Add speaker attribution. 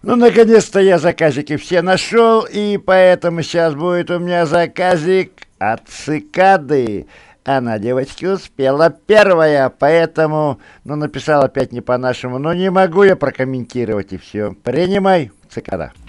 Speaker 1: Ну, наконец-то я заказики все нашел, и поэтому сейчас будет у меня заказик от цикады. Она, девочки, успела первая, поэтому, ну, написала опять не по-нашему, но не могу я прокомментировать, и все. Принимай, цикада.